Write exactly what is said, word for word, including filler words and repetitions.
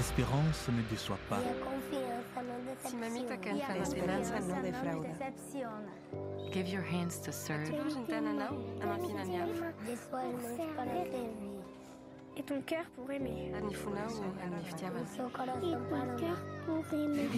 espérance ne déçoit pas. Si mamita kan La esperanza no defrauda. Give your hands to serve. Et ton cœur pour aimer. Et ton cœur pour aimer. Et ton cœur pour aimer.